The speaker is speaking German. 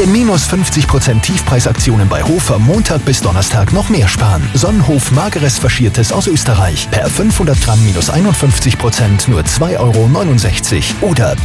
den minus 50% Tiefpreisaktionen bei Hofer Montag bis Donnerstag noch mehr sparen. Sonnenhof Mageres Faschiertes aus Österreich. Per 500 Gramm minus 51% nur 2,69 € oder